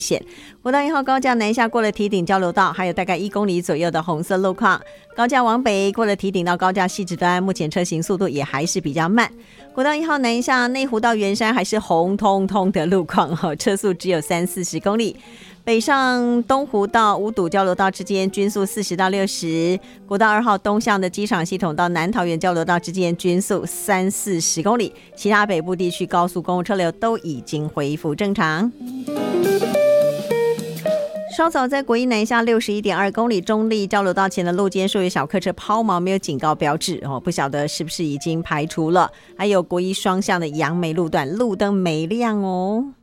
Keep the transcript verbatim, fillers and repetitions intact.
线。国道一号高架南下过了堤顶交流道，还有大概一公里左右的红色路况。高架往北过了堤顶到高架汐止端，目前车行速度也还是比较慢。国道一号南下内湖到圆山还是红彤彤的路况，车速只有三四十公里。北上东湖到五堵交流道之间均速四十到六十，国道二号东向的机场系统到南桃园交流道之间均速三四十公里，其他北部地区高速公路车流都已经恢复正常。稍早在国一南下六十一点二公里中立交流道前的路肩说有小客车抛锚，没有警告标志、哦、不晓得是不是已经排除了。还有国一双向的杨梅路段路灯没亮哦。